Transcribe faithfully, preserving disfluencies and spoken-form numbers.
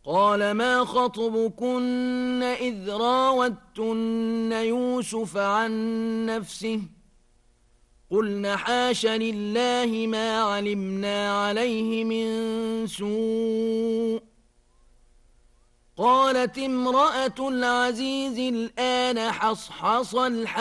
قال ما خطبكن إذ راوتن يوسف عن نفسه قلن حاش لله ما علمنا عليه من سوء قالت امرأة العزيز الآن حصحص الحق